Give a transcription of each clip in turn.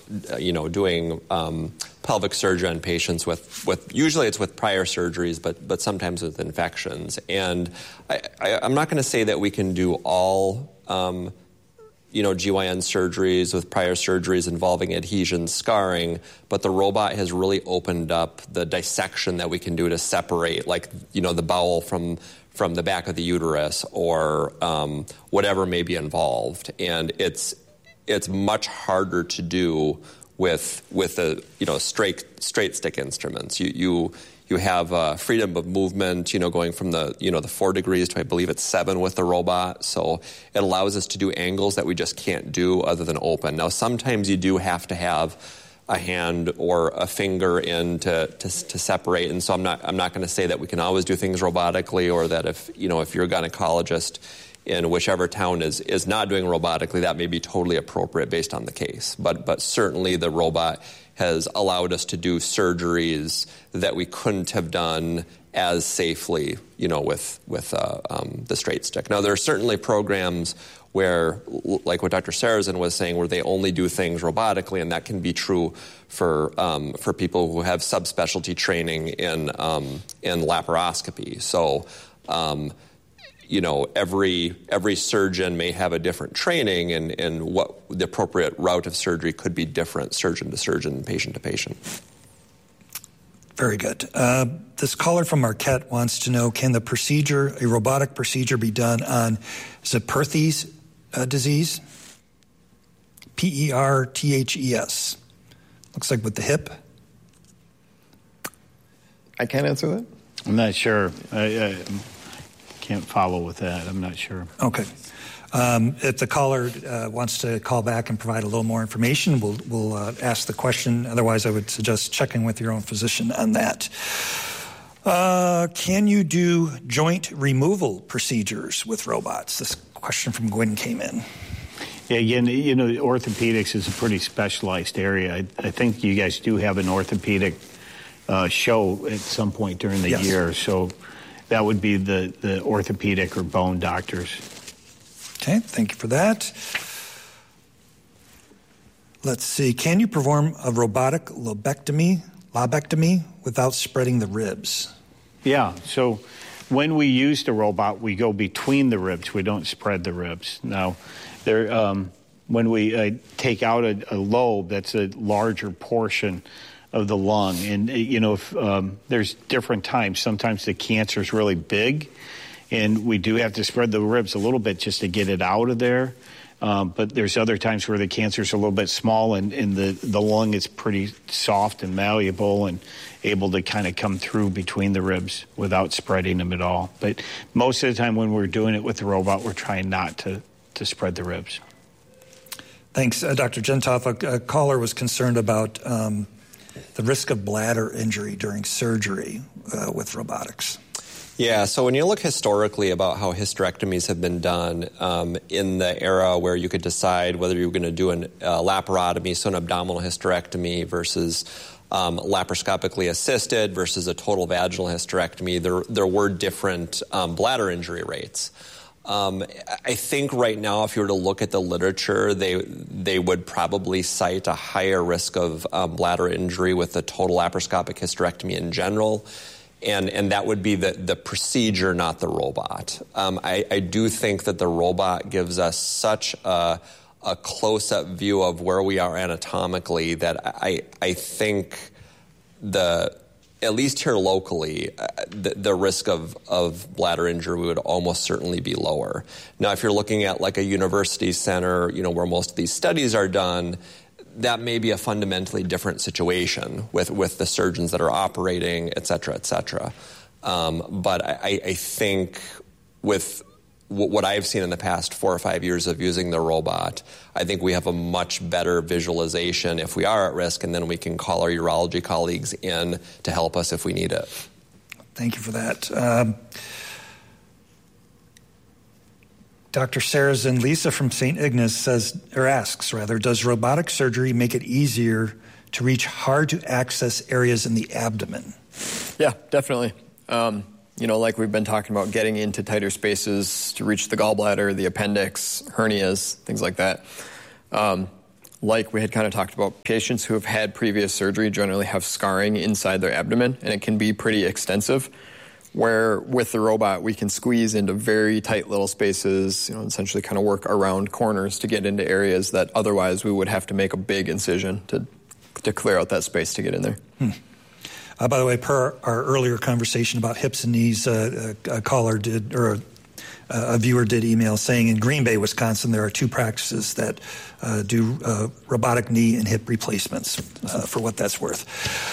doing pelvic surgery on patients with usually it's with prior surgeries, but sometimes with infections. And I'm not going to say that we can do all GYN surgeries with prior surgeries involving adhesion scarring, but the robot has really opened up the dissection that we can do to separate, the bowel from the back of the uterus or whatever may be involved. And it's much harder to do with the straight stick instruments. You have freedom of movement, going from the 4 degrees to I believe it's 7 with the robot. So it allows us to do angles that we just can't do other than open. Now sometimes you do have to have a hand or a finger in to separate, and so I'm not going to say that we can always do things robotically, or that if you're a gynecologist in whichever town is not doing robotically, that may be totally appropriate based on the case. But certainly the robot has allowed us to do surgeries that we couldn't have done as safely, with the straight stick. Now, there are certainly programs where, like what Dr. Sarazin was saying, where they only do things robotically, and that can be true for people who have subspecialty training in laparoscopy. So, every surgeon may have a different training, and what the appropriate route of surgery could be different surgeon to surgeon, patient to patient. Very good. This caller from Marquette wants to know, can a robotic procedure be done on, is it Perthes disease? Perthes. Looks like with the hip. I can't answer that. I'm not sure. I can't follow with that. I'm not sure. Okay. If the caller wants to call back and provide a little more information, we'll ask the question. Otherwise, I would suggest checking with your own physician on that. Can you do joint removal procedures with robots? This question from Gwen came in. Yeah, again, orthopedics is a pretty specialized area. I think you guys do have an orthopedic show at some point during the year, so that would be the orthopedic or bone doctors. Okay, thank you for that. Let's see. Can you perform a robotic lobectomy without spreading the ribs? Yeah, so when we use the robot, we go between the ribs. We don't spread the ribs. Now, when we take out a lobe, that's a larger portion of the lung. And, if there's different times. Sometimes the cancer is really big, and we do have to spread the ribs a little bit just to get it out of there. But there's other times where the cancer is a little bit small, and the lung is pretty soft and malleable and able to kind of come through between the ribs without spreading them at all. But most of the time when we're doing it with the robot, we're trying not to spread the ribs. Thanks, Dr. Gentoff. A caller was concerned about the risk of bladder injury during surgery with robotics. Yeah, so when you look historically about how hysterectomies have been done in the era where you could decide whether you were going to do a laparotomy, so an abdominal hysterectomy versus laparoscopically assisted versus a total vaginal hysterectomy, there were different bladder injury rates. I think right now, if you were to look at the literature, they would probably cite a higher risk of bladder injury with the total laparoscopic hysterectomy in general. And that would be the procedure, not the robot. I do think that the robot gives us such a close-up view of where we are anatomically that I think at least here locally, the risk of bladder injury would almost certainly be lower. Now, if you're looking at like a university center, where most of these studies are done, that may be a fundamentally different situation with the surgeons that are operating, et cetera, et cetera. But I think with what I've seen in the past 4 or 5 years of using the robot, I think we have a much better visualization if we are at risk, and then we can call our urology colleagues in to help us if we need it. Thank you for that. Dr. Sarazin, Lisa from St. Ignace asks, does robotic surgery make it easier to reach hard-to-access areas in the abdomen? Yeah, definitely. Like we've been talking about, getting into tighter spaces to reach the gallbladder, the appendix, hernias, things like that. like we had kind of talked about, patients who have had previous surgery generally have scarring inside their abdomen, and it can be pretty extensive, where with the robot we can squeeze into very tight little spaces, essentially kind of work around corners to get into areas that otherwise we would have to make a big incision to clear out that space to get in there. By the way, per our earlier conversation about hips and knees, a caller did, or a viewer did email saying in Green Bay, Wisconsin, there are 2 practices that do robotic knee and hip replacements, for what that's worth.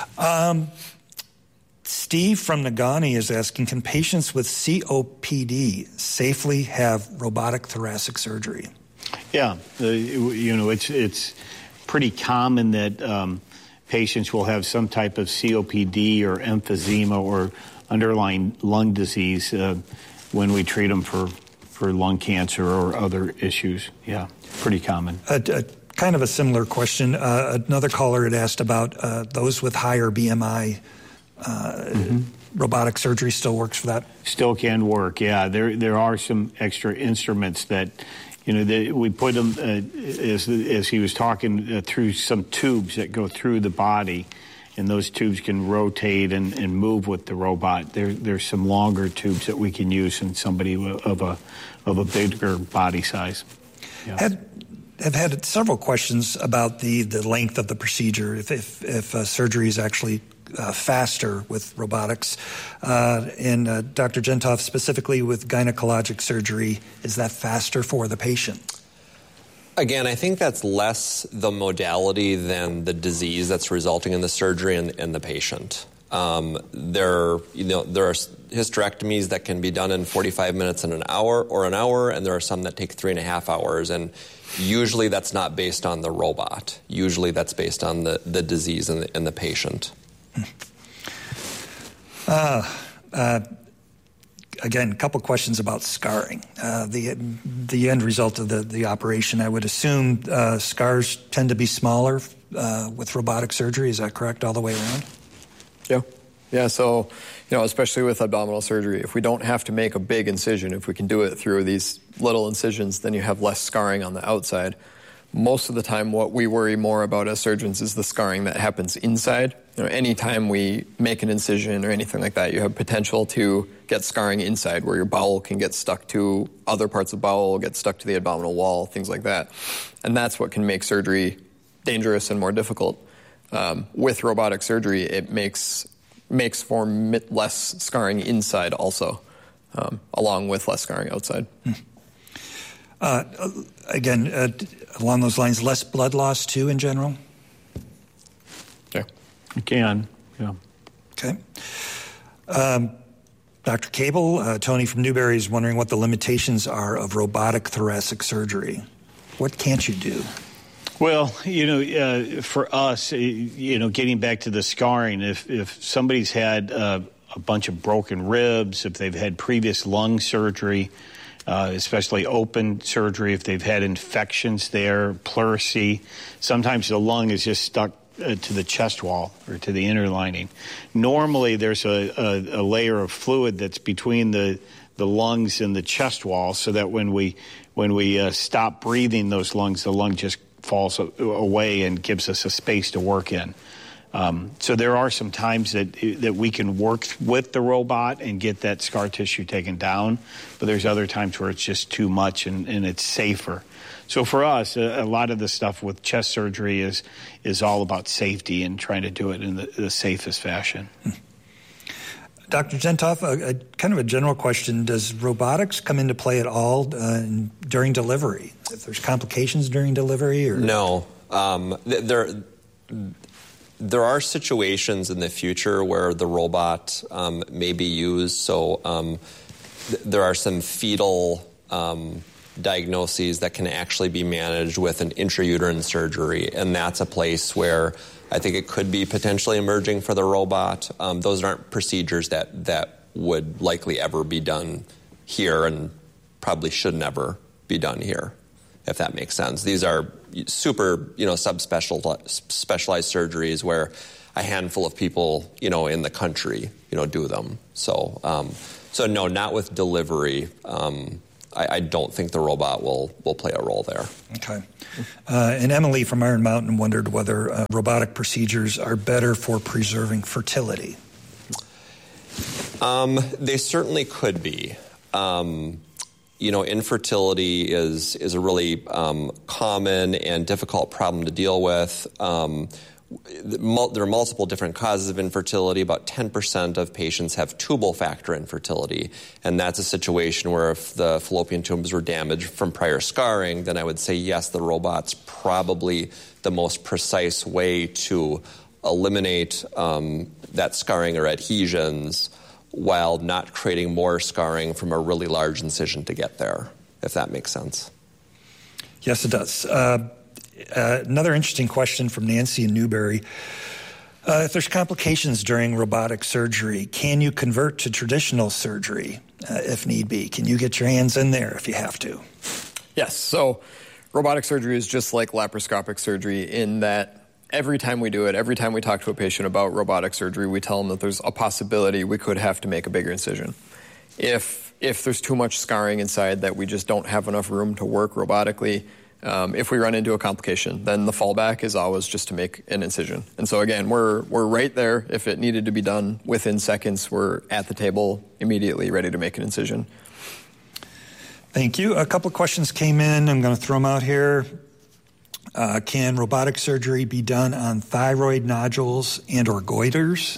Steve from Negaunee is asking, can patients with COPD safely have robotic thoracic surgery? Yeah, it's pretty common that patients will have some type of COPD or emphysema or underlying lung disease when we treat them for lung cancer or other issues. Yeah, pretty common. Kind of a similar question. Another caller had asked about those with higher BMI. Robotic surgery still works for that? Still can work, yeah. There are some extra instruments that, we put them, as he was talking, through some tubes that go through the body, and those tubes can rotate and move with the robot. There's some longer tubes that we can use in somebody of a bigger body size. Yeah. Have had several questions about the length of the procedure, if surgery is actually faster with robotics. And Dr. Gentoff, specifically with gynecologic surgery, is that faster for the patient? Again, I think that's less the modality than the disease that's resulting in the surgery and the patient. There are hysterectomies that can be done in 45 minutes and an hour, and there are some that take 3.5 hours. And usually that's not based on the robot. Usually that's based on the disease and the patient. Again, a couple questions about scarring. The end result of the operation, I would assume scars tend to be smaller with robotic surgery. Is that correct all the way around? Yeah, so, especially with abdominal surgery, if we don't have to make a big incision, if we can do it through these little incisions, then you have less scarring on the outside. Most of the time, what we worry more about as surgeons is the scarring that happens inside. Anytime we make an incision or anything like that, you have potential to get scarring inside where your bowel can get stuck to other parts of bowel, get stuck to the abdominal wall, things like that. And that's what can make surgery dangerous and more difficult. With robotic surgery, it makes for less scarring inside also, along with less scarring outside. Again, along those lines, less blood loss too in general? Yeah. You can, yeah. Okay. Dr. Cable, Tony from Newberry is wondering what the limitations are of robotic thoracic surgery. What can't you do? Well, for us, getting back to the scarring, if somebody's had a bunch of broken ribs, if they've had previous lung surgery, especially open surgery, if they've had infections there, pleurisy, sometimes the lung is just stuck to the chest wall or to the inner lining. Normally, there's a layer of fluid that's between the lungs and the chest wall, so that when we stop breathing those lungs, the lung just falls away and gives us a space to work in. So there are some times that we can work with the robot and get that scar tissue taken down, but there's other times where it's just too much and it's safer. So for us, a lot of the stuff with chest surgery is all about safety and trying to do it in the safest fashion. Dr. Gentoff, kind of a general question. Does robotics come into play at all during delivery? If there's complications during delivery? Or? No. There are situations in the future where the robot may be used. So there are some fetal diagnoses that can actually be managed with an intrauterine surgery, and that's a place where I think it could be potentially emerging for the robot. Those aren't procedures that would likely ever be done here and probably should never be done here, if that makes sense. These are super, subspecialized surgeries where a handful of people, in the country, do them. So no, not with delivery. I don't think the robot will play a role there. Okay. And Emily from Iron Mountain wondered whether robotic procedures are better for preserving fertility. They certainly could be. Infertility is a really common and difficult problem to deal with. There are multiple different causes of infertility. About 10% of patients have tubal factor infertility, and that's a situation where if the fallopian tubes were damaged from prior scarring, then I would say yes, the robot's probably the most precise way to eliminate that scarring or adhesions while not creating more scarring from a really large incision to get there, if that makes sense. Yes, it does. Another interesting question from Nancy in Newberry. If there's complications during robotic surgery, can you convert to traditional surgery if need be? Can you get your hands in there if you have to? Yes. So robotic surgery is just like laparoscopic surgery in that every time we do it, every time we talk to a patient about robotic surgery, we tell them that there's a possibility we could have to make a bigger incision. If there's too much scarring inside that we just don't have enough room to work robotically, if we run into a complication, then the fallback is always just to make an incision. And so again, we're right there. If it needed to be done within seconds, we're at the table immediately ready to make an incision. Thank you. A couple of questions came in. I'm going to throw them out here. Can robotic surgery be done on thyroid nodules and or goiters?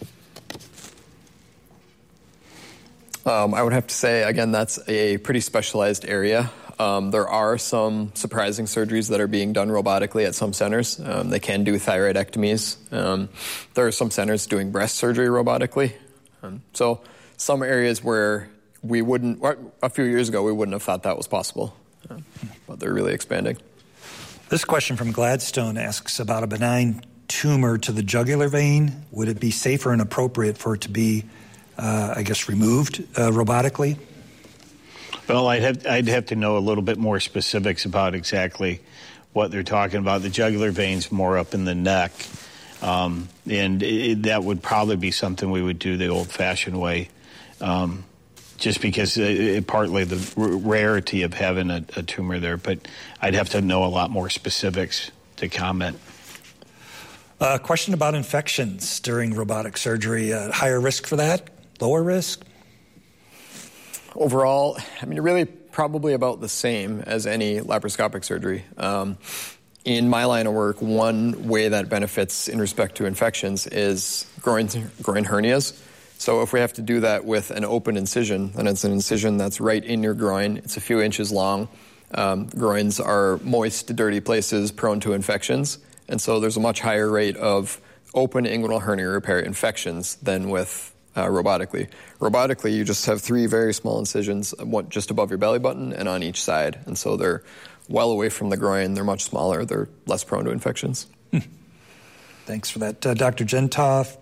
I would have to say, again, that's a pretty specialized area. There are some surprising surgeries that are being done robotically at some centers. They can do thyroidectomies. There are some centers doing breast surgery robotically. So some areas where a few years ago, we wouldn't have thought that was possible, but they're really expanding. This question from Gladstone asks about a benign tumor to the jugular vein. Would it be safer and appropriate for it to be, removed robotically? Well, I'd have to know a little bit more specifics about exactly what they're talking about. The jugular vein's more up in the neck, and that would probably be something we would do the old-fashioned way, just because partly the rarity of having a tumor there. But I'd have to know a lot more specifics to comment. Question about infections during robotic surgery. Higher risk for that? Lower risk? Overall, really probably about the same as any laparoscopic surgery. In my line of work, one way that benefits in respect to infections is groin hernias. So if we have to do that with an open incision, then it's an incision that's right in your groin. It's a few inches long. Groins are moist, dirty places prone to infections. And so there's a much higher rate of open inguinal hernia repair infections than with robotically. Robotically, you just have 3 very small incisions, one just above your belly button and on each side. And so they're well away from the groin. They're much smaller. They're less prone to infections. Thanks for that. Dr. Gentoff.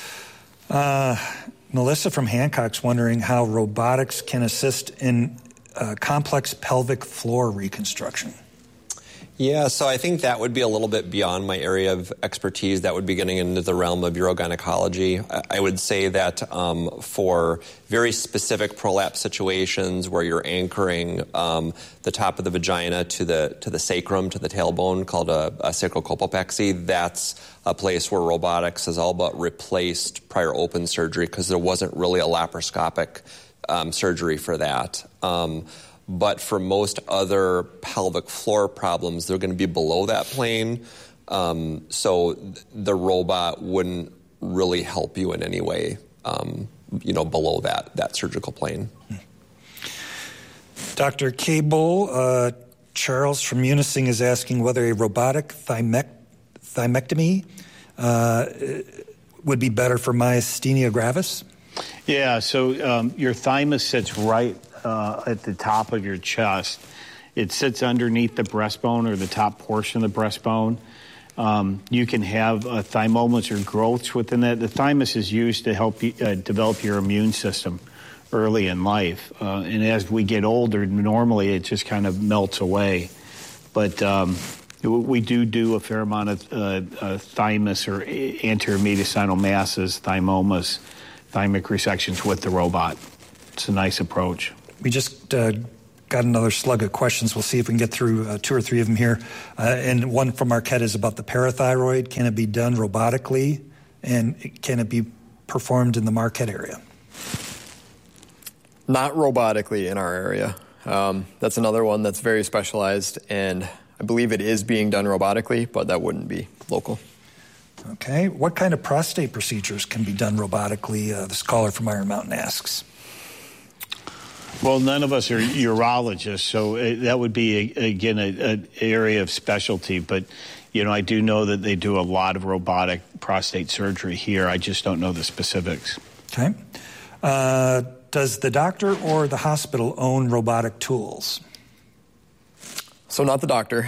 Melissa from Hancock's wondering how robotics can assist in complex pelvic floor reconstruction. Yeah, so I think that would be a little bit beyond my area of expertise. That would be getting into the realm of urogynecology. I would say that for very specific prolapse situations where you're anchoring the top of the vagina to the sacrum, to the tailbone, called a sacrocolpopexy, that's a place where robotics has all but replaced prior open surgery because there wasn't really a laparoscopic surgery for that. But for most other pelvic floor problems, they're going to be below that plane. So the robot wouldn't really help you in any way, below that surgical plane. Dr. Cable, Charles from Munising is asking whether a robotic thymectomy would be better for myasthenia gravis. Yeah, so your thymus sits right at the top of your chest. It sits underneath the breastbone or the top portion of the breastbone. You can have thymomas or growths within that. The thymus is used to help you develop your immune system early in life. And as we get older, normally it just kind of melts away. But we do a fair amount of thymus or anterior mediastinal masses, thymomas, thymic resections with the robot. It's a nice approach. We just got another slug of questions. We'll see if we can get through 2 or 3 of them here. And one from Marquette is about the parathyroid. Can it be done robotically? And can it be performed in the Marquette area? Not robotically in our area. That's another one that's very specialized, and I believe it is being done robotically, but that wouldn't be local. Okay. What kind of prostate procedures can be done robotically? This caller from Iron Mountain asks. Well, none of us are urologists, so that would be, again, an area of specialty. But, I do know that they do a lot of robotic prostate surgery here. I just don't know the specifics. Okay. Does the doctor or the hospital own robotic tools? So not the doctor.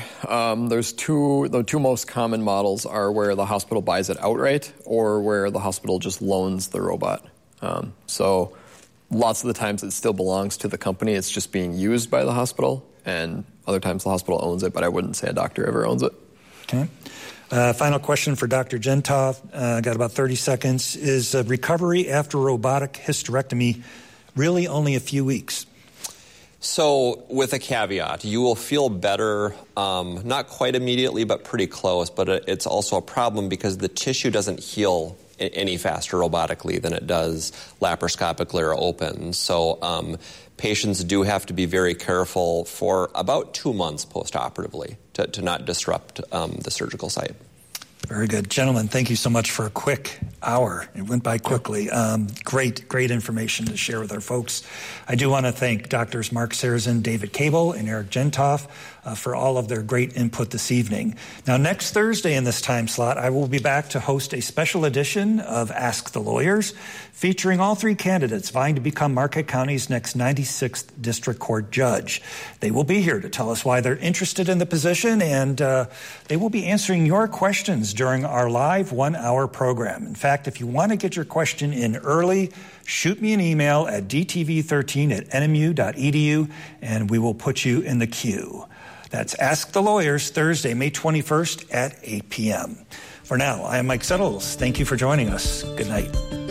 The two most common models are where the hospital buys it outright or where the hospital just loans the robot. So lots of the times it still belongs to the company. It's just being used by the hospital, and other times the hospital owns it, but I wouldn't say a doctor ever owns it. Okay. Final question for Dr. Gentov. Got about 30 seconds. Is recovery after robotic hysterectomy really only a few weeks? So with a caveat, you will feel better, not quite immediately, but pretty close. But it's also a problem because the tissue doesn't heal any faster robotically than it does laparoscopically or open. So patients do have to be very careful for about 2 months postoperatively to not disrupt the surgical site. Very good. Gentlemen, thank you so much for a quick hour. It went by quickly. Great information to share with our folks. I do want to thank Drs. Mark Sarazin, David Cable, and Eric Gentov for all of their great input this evening. Now, next Thursday in this time slot, I will be back to host a special edition of Ask the Lawyers, featuring all 3 candidates vying to become Marquette County's next 96th District Court judge. They will be here to tell us why they're interested in the position, and they will be answering your questions during our live 1-hour program. In fact, if you want to get your question in early, shoot me an email at dtv13@nmu.edu, and we will put you in the queue. That's Ask the Lawyers, Thursday, May 21st at 8 p.m. For now, I am Mike Settles. Thank you for joining us. Good night.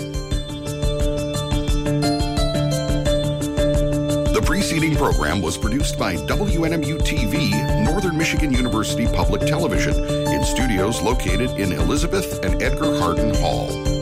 The preceding program was produced by WNMU-TV, Northern Michigan University Public Television, in studios located in Elizabeth and Edgar Hardin Hall.